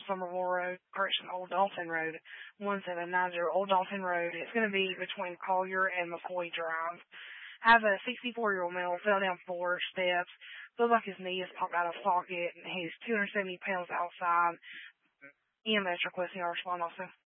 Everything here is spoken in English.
Somerville Road, Old Dolphin Road, 1790 Old Dolphin Road. It's going to be between Collier and McCoy Drive. Have a 64-year-old male fell down 4 steps, looked like his knee is popped out of socket, and he's 270 pounds outside. EMS requesting our respond also.